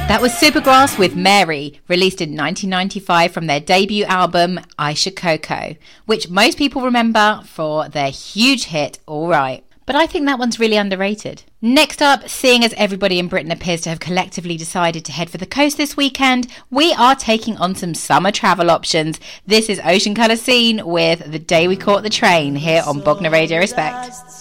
That was Supergrass with Mary, released in 1995 from their debut album Aisha Coco, which most people remember for their huge hit All Right. But I think that one's really underrated. Next up, seeing as everybody in Britain appears to have collectively decided to head for the coast this weekend, we are taking on some summer travel options. This is Ocean Colour Scene with The Day We Caught the Train here on Bognor Radio Respect.